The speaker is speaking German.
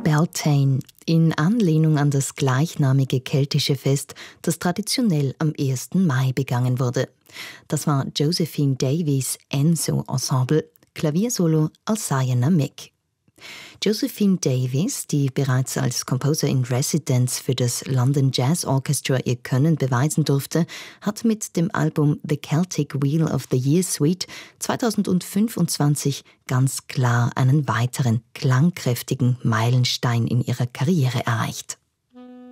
Beltane, in Anlehnung an das gleichnamige keltische Fest, das traditionell am 1. Mai begangen wurde. Das war Josephine Davies Enzo Ensemble, Klaviersolo Alciana Mick. Josephine Davies, die bereits als Composer in Residence für das London Jazz Orchestra ihr Können beweisen durfte, hat mit dem Album The Celtic Wheel of the Year Suite 2025 ganz klar einen weiteren klangkräftigen Meilenstein in ihrer Karriere erreicht.